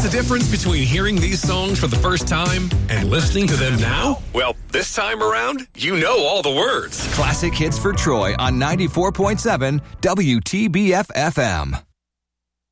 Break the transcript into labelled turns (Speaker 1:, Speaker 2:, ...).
Speaker 1: the difference between hearing these songs for the first time and listening to them now? Well, this time around, you know all the words.
Speaker 2: Classic hits for Troy on 94.7 WTBF FM.